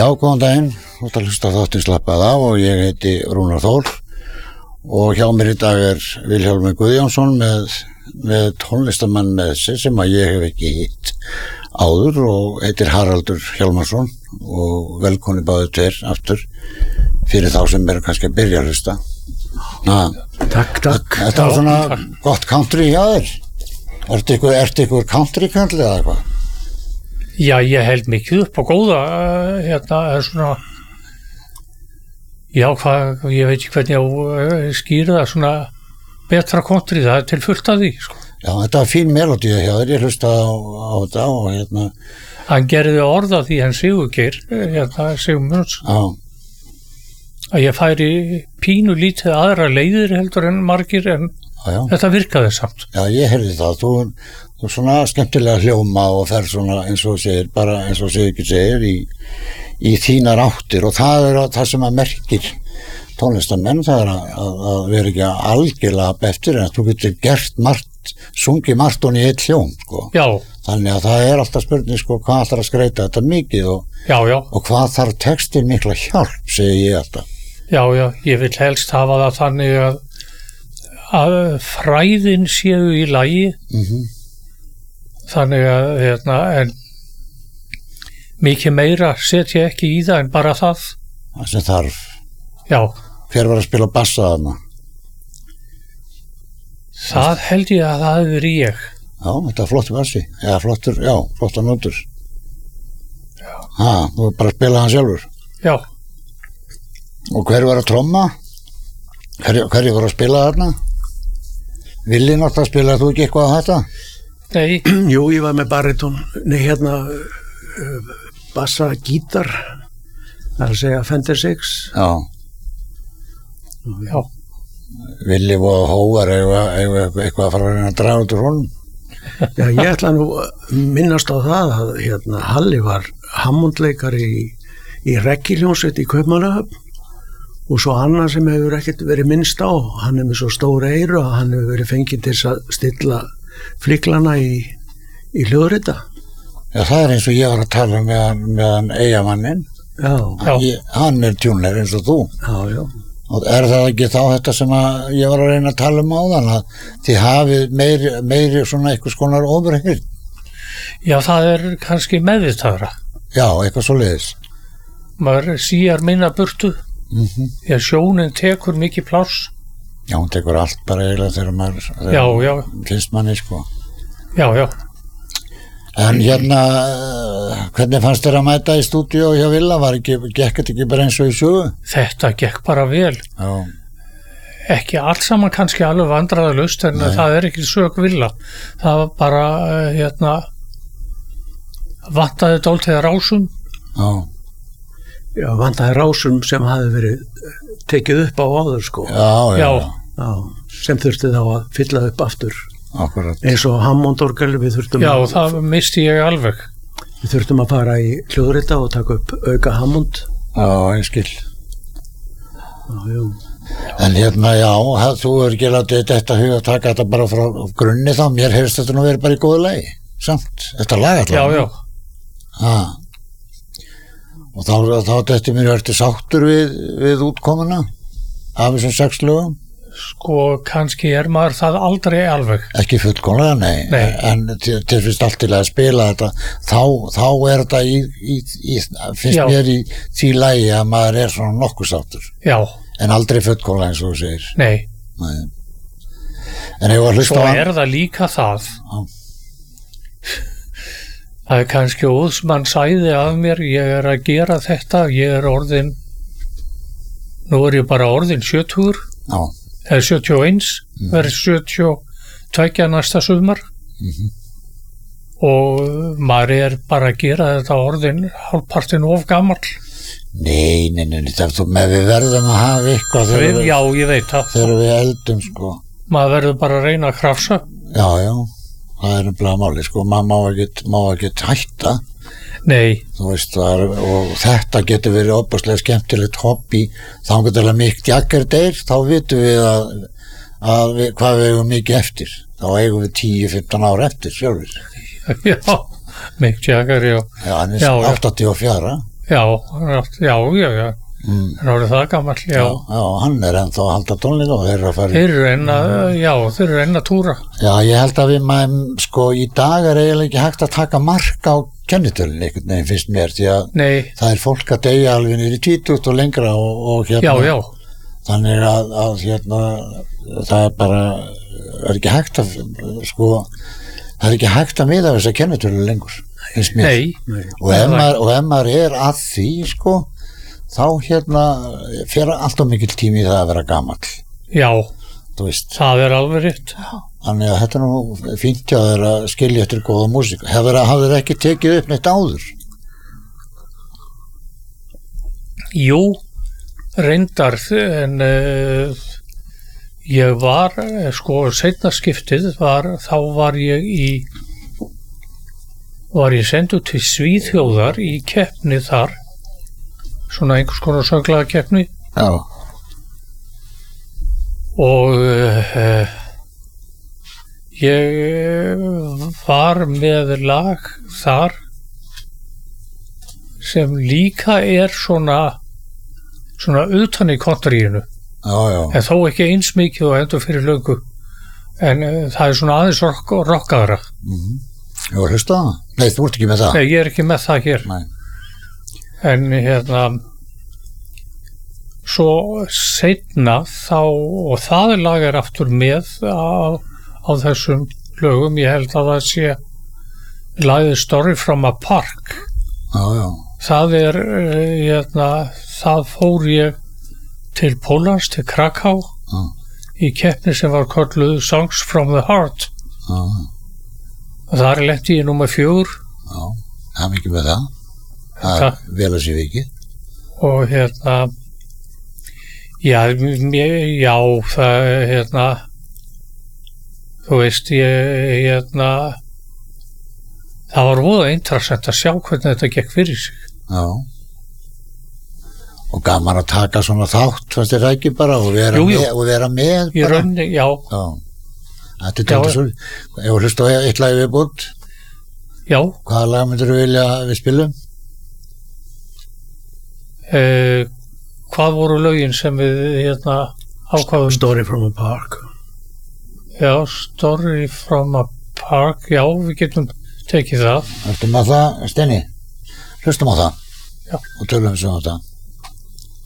Já, góðan daginn, þú ert að hlusta á þáttinn Slappað á og ég heiti Rúnar Þór og hjá mér í dag Vilhjálmur Guðjónsson með tónlistamann með sig sem að ég hef ekki hitt áður og heitir Haraldur Hjálmarsson og velkonni báðir tveir aftur fyrir þá sem eru kannski að byrja að hlusta. Takk. Þetta var svona gott country hjá þér. Ertu ykkur country kallið eða eitthvað? Já, ég held mikið upp á góða, svona, já, ég veit ekki hvernig ég skýra það, svona betra country, það til fullt af því, sko. Já, þetta var fín melodía hjá þér, ég hlustaði á þetta og Hann gerði orða því hann Sigurgeir, Sigurmunds, að ég færi pínu lítið aðra leiðir heldur en margir, en þetta virkaði samt. Já, ég heyrði það, þú svona skemmtilega hljóma og fer svona eins og segir, bara eins og Sigurgeir segir í þínar áttir og það það sem að merkir tónlistamenn, það að vera ekki algjörlega eftir en að þú getur gert margt, sungið margt og í eitt hljóm, sko. Já. Þannig að það alltaf spurning, sko, hvað ætlar að skreita þetta mikið og hvað þarf textin mikla hjálp, segi ég alltaf. Já, ég vil helst hafa það þannig að fræðin séu í lagi, þannig að en mikið meira set ég ekki í það en bara það. Það sem þarf. Já. Hver var að spila bassa þarna? Það held ég að það hefur verið ég. Já, þetta flottur bassi. Já, flottar nótur. Já. Þú bara að spila hann sjálfur? Já. Og hver var að tromma? Hverju var að spila þarna? Villi náttúrulega spilaði þú ekki eitthvað á þetta? Nei. Jú, ég var með baritón, bassa, gítar, það að segja Fender 6. Já. Villi og Hóvar eitthvað að fara að reyna að draga út úr honum? Já, ég ætla nú minnast á það að Halli var hammondleikari í reggiljónsveit í Kaupmannahöfn og svo annar sem hefur ekkert verið minnst á, hann með svo stóra eyru að hann hefur verið fengið til að stilla flyklana í hljóðrita. Já, það eins og ég var að tala með Eyjamannin. Já. Hann tjúnleir eins og þú. Já. Og það ekki þá þetta sem að ég var að reyna að tala áðan að þið hafið meiri svona eitthvað skonar ofurhyrn? Já, það kannski meðvitaðra. Já, eitthvað svoleiðis. Maður síjar minna burtu. Því að sjónin tekur mikið pláss. Já, hún tekur allt bara eiginlega þegar maður finnst manni, sko. Já. En hvernig fannst þér að mæta í stúdíó hjá Villa? Gekk þetta ekki bara eins og í sögu? Þetta gekk bara vel. Já. Ekki allt saman kannski alveg vandræðalaust en það ekki sög Villa. Það var bara, vantaði dálítið rásum. Já, vantaði rásum sem hafi verið tekið upp á áður, sko. Já. Sem þurfti þá að fylla upp aftur. Akkurat. Eins og Hammond-orgel við þurftum það misti ég alveg. Við þurftum að fara í hljóðrita og taka upp auka Hammond. Já, ég skil. Já. En þú ekki látið þetta huga að taka þetta bara frá grunni þá, mér heyrst þetta nú verið bara í góðu lagi, samt, þetta lag allavega. Já. Og þá þetta mér ertu sáttur við útkomuna af þessum 6 lögum? Sko, kannski maður það aldrei alveg. Ekki fullkomlega, nei. En til fyrst allt til að spila þetta, þá þetta finnst mér í því lagi að maður svona nokkuð sáttur. Já. En aldrei fullkomlega eins og þú segir. Nei. En ég var að hlusta á hann. Svo það líka það. Það kannski óðsmann sæði af mér, ég að gera þetta, ég orðin, nú ég bara orðin 70. Já. Eða 71, verið 72 næsta sumar og maður bara að gera þetta orðin hálfpartinn of gamall. Nei, við verðum að hafa eitthvað Já, ég veit það. Þegar við eldum, sko. Maður verður bara að reyna að krafsa. Já, það nefnilega máli, sko, maður má ekki hætta. Nei. Þú veist, og þetta getur verið opaslega skemmtilegt hobby, þá getur það Mick Jagger deyr, þá vitum við hvað við eigum mikið eftir, þá eigum við 10-15 ár eftir sjálfur. Já, Mick Jagger, já. Já, hann 84. Já, hann árið það gamall, já. Já, hann ennþá að halda tónleika og þeir eru að fara Þeir eru enn að túra. Já, ég held að við maður, sko, í dag eiginlega ekki hægt að taka mark á kennitölun einhvern veginn finnst mér, því að það er fólk að deyja alveg niður í 20 og lengra og hérna. Já. Þannig að hérna, það er bara, er ekki hægt að, sko, það er ekki hægt að miða þessa kennitölun lengur, finnst mér. Nei. Og ef maður er að því, sko, þá hérna fer alltaf mikil tími í það að vera gamall. Já, þú veist. Það er alveg rétt. Þannig að þetta er nú fínt hjá þér að skilja eftir góða músík. Hafðir ekki tekið upp neitt áður? Jú, reyndar, en ég var, sko, seinna skiptið þá var ég sendur til Svíþjóðar í keppni þar, svona einhvers konar sönglaða keppni. Já. Og ég var með lag þar sem líka er svona utan í kontríinu. Já. En þó ekki eins mikið og endur fyrir löngu. En það er svona aðeins rockaðra. Ég var að hlusta það? Nei, þú ert ekki með það? Nei, ég er ekki með það hér. Nei. En hérna svo seinna þá, og það lag er aftur með á þessum lögum, ég held að það sé lagið Story from a Park. Já. Það er hérna, það fór ég til Pólans, til Kraká í keppni sem var kölluð Songs from the Heart. Og þar lenti ég númer 4. Já, það er mikið með það. Það er vel að sé vikið. Og hérna já, það hérna þú veist, hérna það var voða interessant að sjá hvernig þetta gekk fyrir sig. Já. Og gaman að taka svona þátt, fannst þér ekki bara, og vera með í rauninni, já. Þetta er tóltið svo. Ef þú hlusta á eitt lag viðbútt. Já. Hvaða lag myndir þú vilja að við spilum? Hvað voru lögin sem við hérna ákváðum? Story from a Park. Já, Story from a Park, já, við getum tekið það. Ertu með það, Steini? Hlustum á það. Já. Og tölum við svo á það.